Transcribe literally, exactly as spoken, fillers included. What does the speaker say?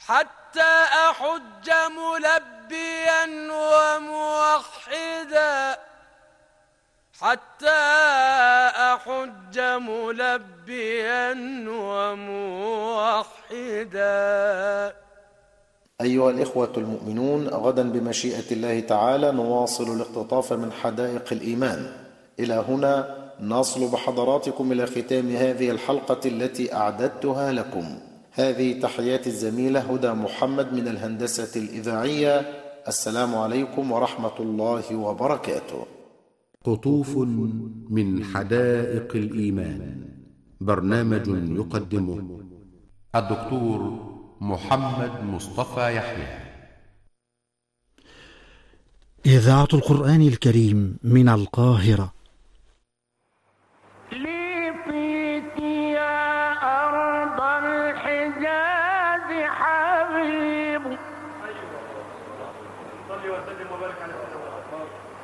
حتى أحج ملبيا وموحدا حتى أحج ملبيا وموحدا. أيها الإخوة المؤمنون، غدا بمشيئة الله تعالى نواصل الاقتطاف من حدائق الإيمان. إلى هنا نصل بحضراتكم إلى ختام هذه الحلقة التي أعددتها لكم. هذه تحيات الزميلة هدى محمد من الهندسة الإذاعية. السلام عليكم ورحمة الله وبركاته. قطوف من حدائق الإيمان، برنامج يقدمه الدكتور محمد مصطفى يحيى. إذاعة القرآن الكريم من القاهرة. لي فيك يا أرض الحجاز حبيب. صلي وسلم وبارك على سيدنا محمد.